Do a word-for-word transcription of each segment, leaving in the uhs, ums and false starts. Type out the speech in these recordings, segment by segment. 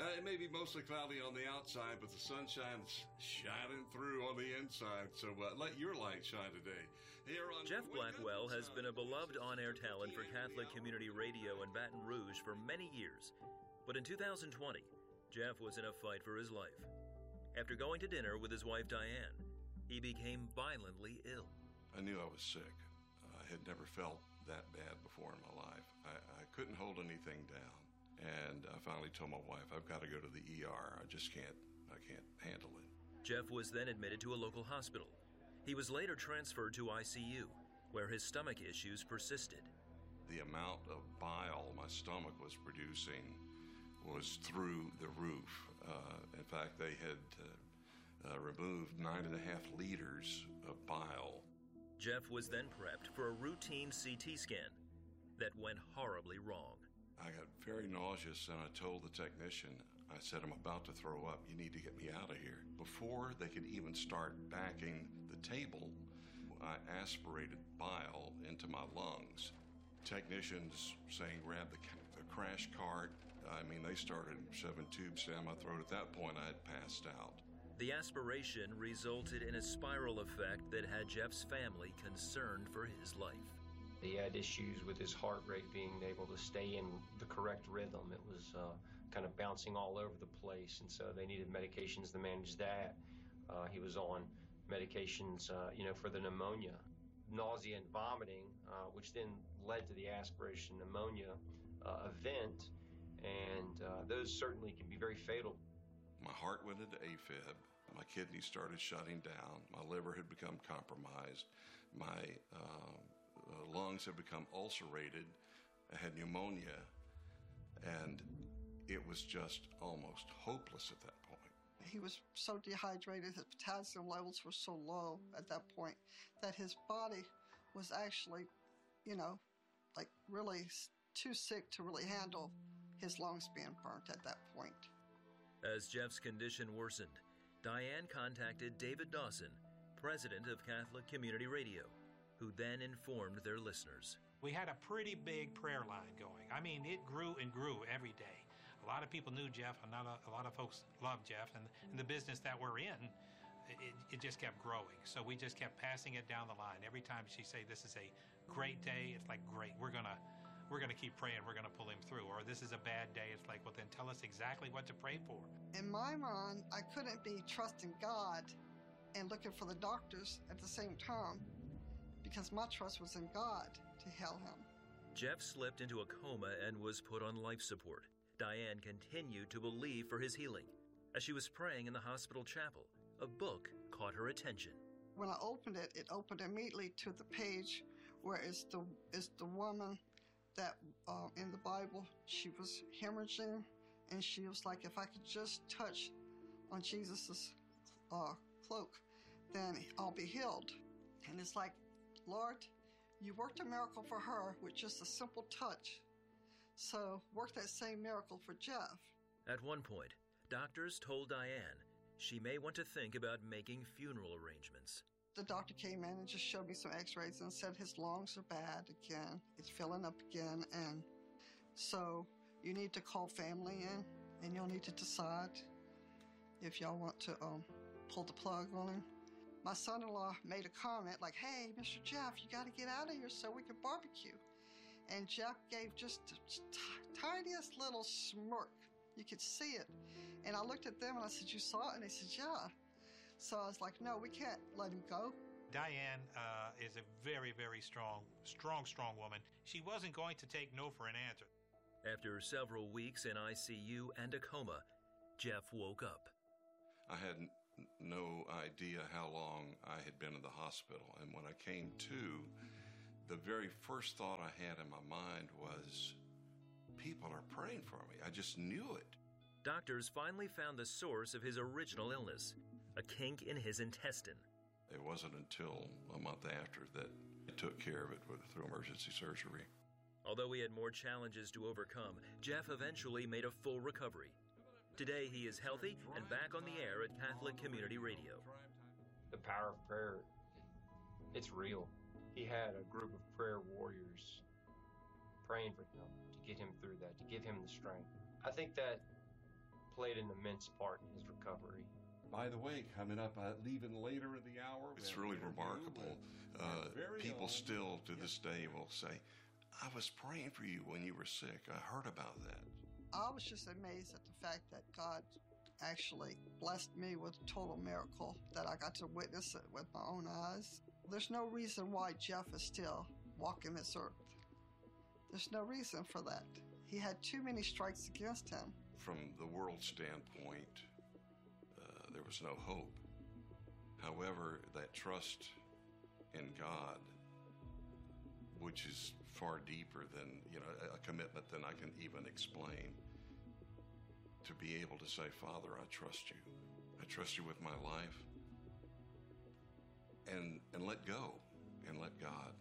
Uh, it may be mostly cloudy on the outside, but the sunshine's shining through on the inside. So uh, let your light shine today. Here on Jeff Blackwell has been a beloved on-air talent for Catholic Community Radio in Baton Rouge for many years. But in two thousand twenty, Jeff was in a fight for his life. After going to dinner with his wife Diane, he became violently ill. I knew I was sick. I had never felt that bad before in my life. I, I couldn't hold anything down. And I finally told my wife, I've got to go to the E R. I just can't, I can't handle it. Jeff was then admitted to a local hospital. He was later transferred to I C U, where his stomach issues persisted. The amount of bile my stomach was producing was through the roof. Uh, in fact, they had uh, uh, removed nine and a half liters of bile. Jeff was then prepped for a routine C T scan that went horribly wrong. I got very nauseous, and I told the technician, I said, I'm about to throw up. You need to get me out of here. Before they could even start backing the table, I aspirated bile into my lungs. Technicians saying, grab the, the crash cart. I mean, they started shoving tubes down my throat. At that point, I had passed out. The aspiration resulted in a spiral effect that had Jeff's family concerned for his life. He had issues with his heart rate being able to stay in the correct rhythm. It was uh, kind of bouncing all over the place, and so they needed medications to manage that. Uh, he was on medications, uh, you know, for the pneumonia. Nausea and vomiting, uh, which then led to the aspiration pneumonia uh, event, and uh, those certainly can be very fatal. My heart went into AFib. My kidneys started shutting down. My liver had become compromised. My uh, uh, lungs had become ulcerated. I had pneumonia, and it was just almost hopeless at that point. He was so dehydrated, his potassium levels were so low at that point that his body was actually, you know, like really too sick to really handle his lungs being burnt at that point. As Jeff's condition worsened, Diane contacted David Dawson, president of Catholic Community Radio, who then informed their listeners. We had a pretty big prayer line going. I mean, it grew and grew every day. A lot of people knew Jeff, and not a, a lot of folks loved Jeff, and in the business that we're in, it, it just kept growing. So we just kept passing it down the line. Every time she say, this is a great day, it's like, great, we're gonna we're gonna keep praying, we're gonna pull him through. Or this is a bad day, it's like, well, then tell us exactly what to pray for. In my mind, I couldn't be trusting God and looking for the doctors at the same time, because my trust was in God to heal him. Jeff slipped into a coma and was put on life support. Diane continued to believe for his healing. As she was praying in the hospital chapel, a book caught her attention. When I opened it, it opened immediately to the page where it's the, it's the woman that uh, in the Bible, she was hemorrhaging, and she was like, if I could just touch on Jesus's uh, cloak, then I'll be healed. And it's like, Lord, you worked a miracle for her with just a simple touch. So work that same miracle for Jeff. At one point, doctors told Diane she may want to think about making funeral arrangements. The doctor came in and just showed me some x-rays and said his lungs are bad again. It's filling up again, and so you need to call family in, and you'll need to decide if y'all want to um, pull the plug on him. My son-in-law made a comment like, hey, Mister Jeff, you got to get out of here so we can barbecue. And Jeff gave just the t- tiniest little smirk. You could see it. And I looked at them and I said, you saw it? And they said, yeah. So I was like, no, we can't let him go. Diane uh, is a very, very strong, strong, strong woman. She wasn't going to take no for an answer. After several weeks in I C U and a coma, Jeff woke up. I had n- no idea how long I had been in the hospital. And when I came to, the very first thought I had in my mind was, people are praying for me. I just knew it. Doctors finally found the source of his original illness, a kink in his intestine. It wasn't until a month after that I took care of it with, through emergency surgery. Although he had more challenges to overcome, Jeff eventually made a full recovery. Today he is healthy and back on the air at Catholic Community Radio. The power of prayer, it's real. He had a group of prayer warriors praying for him to get him through that, to give him the strength. I think that played an immense part in his recovery. By the way, coming up, uh, leaving later in the hour. It's really remarkable. Uh, people still, to this day, will say, I was praying for you when you were sick. I heard about that. I was just amazed at the fact that God actually blessed me with a total miracle, that I got to witness it with my own eyes. There's no reason why Jeff is still walking this earth. There's no reason for that. He had too many strikes against him. From the world standpoint, uh, there was no hope. However, that trust in God, which is far deeper than, you know, a commitment than I can even explain, to be able to say, Father, I trust you. I trust you with my life. And, and let go and let God.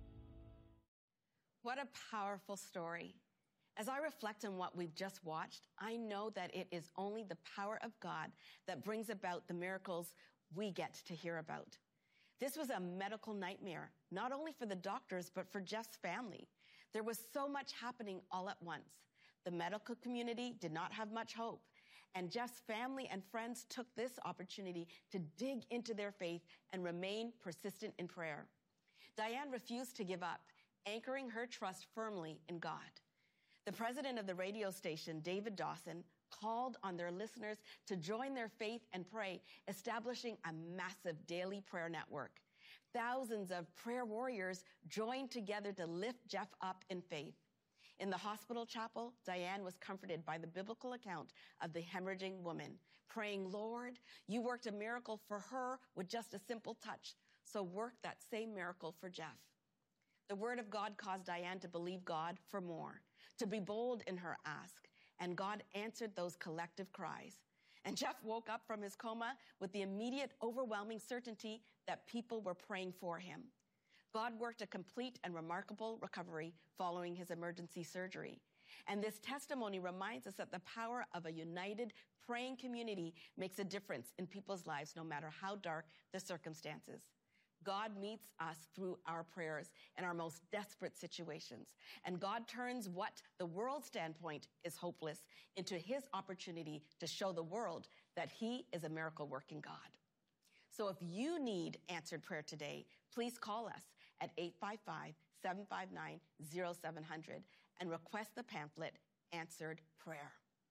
What a powerful story. As I reflect on what we've just watched, I know that it is only the power of God that brings about the miracles we get to hear about. This was a medical nightmare, not only for the doctors, but for Jeff's family. There was so much happening all at once. The medical community did not have much hope, and Jeff's family and friends took this opportunity to dig into their faith and remain persistent in prayer. Diane refused to give up, anchoring her trust firmly in God. The president of the radio station, David Dawson, called on their listeners to join their faith and pray, establishing a massive daily prayer network. Thousands of prayer warriors joined together to lift Jeff up in faith. In the hospital chapel, Diane was comforted by the biblical account of the hemorrhaging woman, praying, Lord, you worked a miracle for her with just a simple touch, so work that same miracle for Jeff. The word of God caused Diane to believe God for more, to be bold in her ask, and God answered those collective cries. And Jeff woke up from his coma with the immediate, overwhelming certainty that people were praying for him. God worked a complete and remarkable recovery following his emergency surgery. And this testimony reminds us that the power of a united, praying community makes a difference in people's lives, no matter how dark the circumstances. God meets us through our prayers in our most desperate situations. And God turns what the world's standpoint is hopeless into his opportunity to show the world that he is a miracle-working God. So if you need answered prayer today, please call us at eight five five, seven five nine, zero seven zero zero and request the pamphlet, Answered Prayer.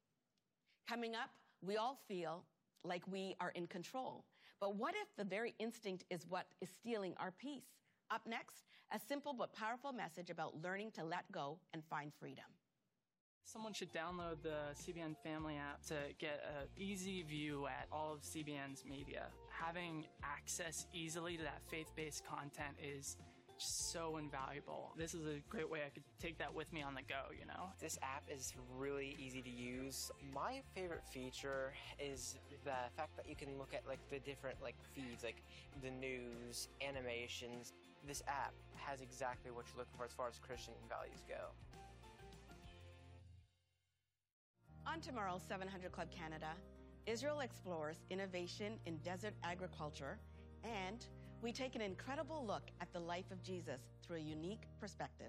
Coming up, we all feel like we are in control. But what if the very instinct is what is stealing our peace? Up next, a simple but powerful message about learning to let go and find freedom. Someone should download the C B N Family app to get an easy view at all of C B N's media. Having access easily to that faith-based content is just so invaluable. This is a great way I could take that with me on the go, you know? This app is really easy to use. My favorite feature is the fact that you can look at like the different like feeds, like the news, animations. This app has exactly what you're looking for as far as Christian values go. On tomorrow's seven hundred Club Canada, Israel explores innovation in desert agriculture, and we take an incredible look at the life of Jesus through a unique perspective.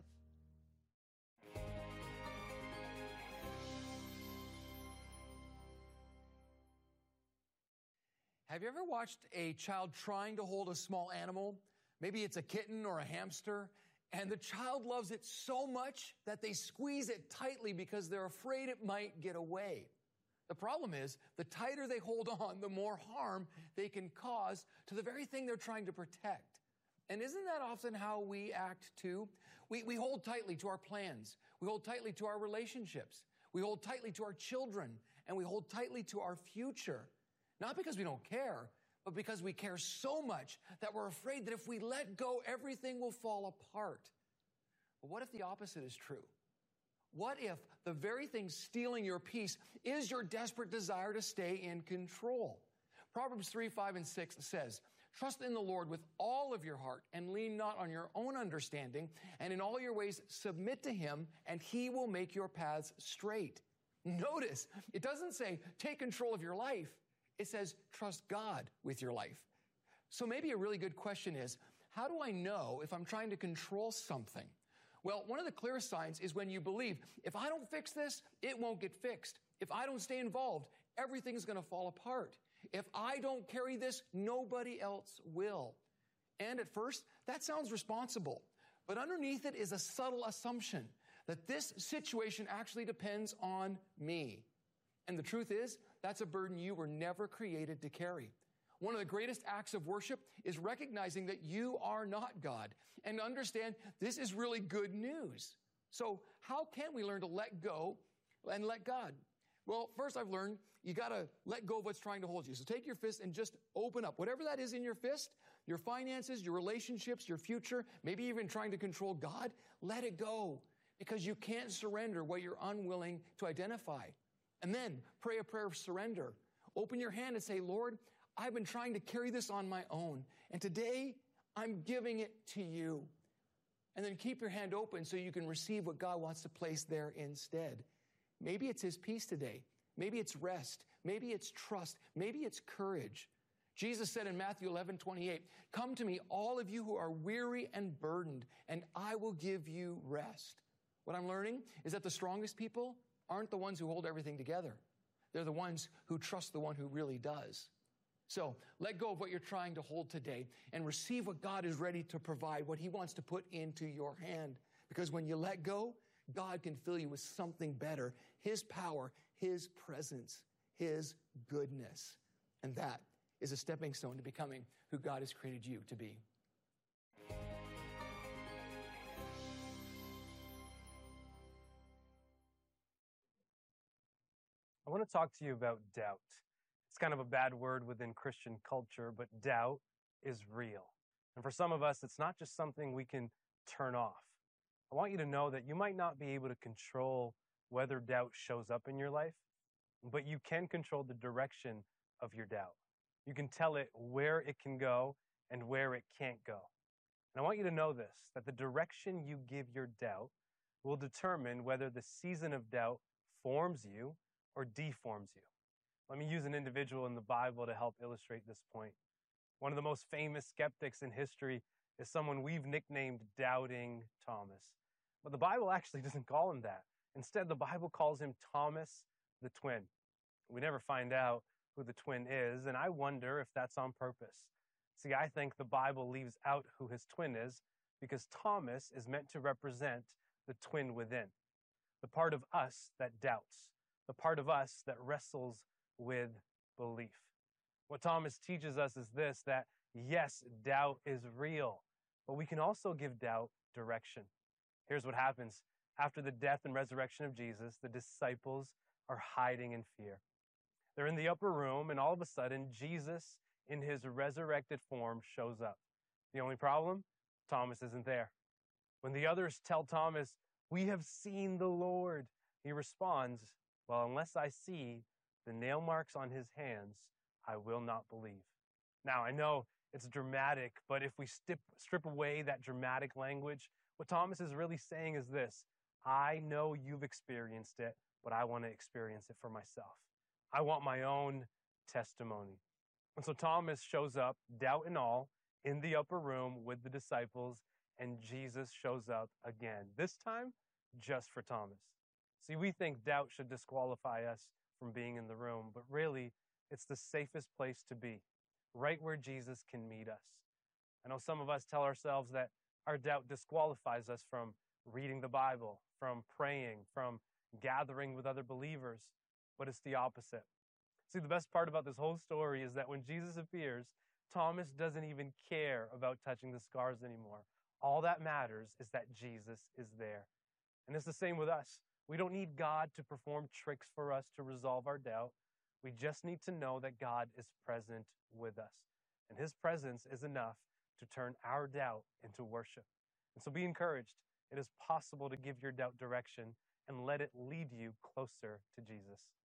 Have you ever watched a child trying to hold a small animal? Maybe it's a kitten or a hamster, and the child loves it so much that they squeeze it tightly because they're afraid it might get away. The problem is, the tighter they hold on, the more harm they can cause to the very thing they're trying to protect. And isn't that often how we act too? We, we hold tightly to our plans. We hold tightly to our relationships. We hold tightly to our children, and we hold tightly to our future. Not because we don't care, but because we care so much that we're afraid that if we let go, everything will fall apart. But what if the opposite is true? What if the very thing stealing your peace is your desperate desire to stay in control? Proverbs three, five, and six says, trust in the Lord with all of your heart and lean not on your own understanding, and in all your ways submit to him, and he will make your paths straight. Notice, it doesn't say take control of your life. It says trust God with your life. So maybe a really good question is, how do I know if I'm trying to control something? Well, one of the clearest signs is when you believe, if I don't fix this, it won't get fixed. If I don't stay involved, everything's going to fall apart. If I don't carry this, nobody else will. And at first, that sounds responsible. But underneath it is a subtle assumption that this situation actually depends on me. And the truth is, that's a burden you were never created to carry. One of the greatest acts of worship is recognizing that you are not God and understand this is really good news. So how can we learn to let go and let God? Well, first I've learned you got to let go of what's trying to hold you. So take your fist and just open up. Whatever that is in your fist, your finances, your relationships, your future, maybe even trying to control God, let it go because you can't surrender what you're unwilling to identify. And then pray a prayer of surrender. Open your hand and say, Lord, I've been trying to carry this on my own, and today I'm giving it to you. And then keep your hand open so you can receive what God wants to place there instead. Maybe it's His peace today. Maybe it's rest. Maybe it's trust. Maybe it's courage. Jesus said in Matthew eleven twenty-eight, come to me, all of you who are weary and burdened, and I will give you rest. What I'm learning is that the strongest people aren't the ones who hold everything together. They're the ones who trust the one who really does. So let go of what you're trying to hold today and receive what God is ready to provide, what He wants to put into your hand. Because when you let go, God can fill you with something better, His power, His presence, His goodness. And that is a stepping stone to becoming who God has created you to be. I want to talk to you about doubt. It's kind of a bad word within Christian culture, but doubt is real. And for some of us, it's not just something we can turn off. I want you to know that you might not be able to control whether doubt shows up in your life, but you can control the direction of your doubt. You can tell it where it can go and where it can't go. And I want you to know this, that the direction you give your doubt will determine whether the season of doubt forms you or deforms you. Let me use an individual in the Bible to help illustrate this point. One of the most famous skeptics in history is someone we've nicknamed Doubting Thomas. But the Bible actually doesn't call him that. Instead, the Bible calls him Thomas the Twin. We never find out who the twin is, and I wonder if that's on purpose. See, I think the Bible leaves out who his twin is because Thomas is meant to represent the twin within, the part of us that doubts, the part of us that wrestles with belief. What Thomas teaches us is this, that yes, doubt is real, but we can also give doubt direction. Here's what happens. After the death and resurrection of Jesus, the disciples are hiding in fear. They're in the upper room, and all of a sudden, Jesus, in his resurrected form, shows up. The only problem? Thomas isn't there. When the others tell Thomas, "We have seen the Lord," he responds, "Well, unless I see the nail marks on his hands, I will not believe." Now, I know it's dramatic, but if we strip, strip away that dramatic language, what Thomas is really saying is this: I know you've experienced it, but I want to experience it for myself. I want my own testimony. And so Thomas shows up, doubt and all, in the upper room with the disciples, and Jesus shows up again, this time just for Thomas. See, we think doubt should disqualify us from being in the room, but really, it's the safest place to be, right where Jesus can meet us. I know some of us tell ourselves that our doubt disqualifies us from reading the Bible, from praying, from gathering with other believers, but it's the opposite. See, the best part about this whole story is that when Jesus appears, Thomas doesn't even care about touching the scars anymore. All that matters is that Jesus is there. And it's the same with us. We don't need God to perform tricks for us to resolve our doubt. We just need to know that God is present with us. And his presence is enough to turn our doubt into worship. And so be encouraged. It is possible to give your doubt direction and let it lead you closer to Jesus.